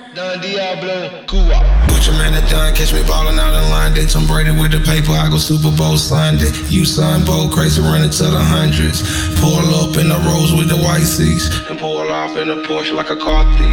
Don Diablo, Cuba. Put your man at done, catch me ballin' out in line. They Tom Brady with the paper, I go Super Bowl Sunday. You son bold, crazy, running to the hundreds. Pull up in the Rolls with the white seats, and pull off in a Porsche like a car thief.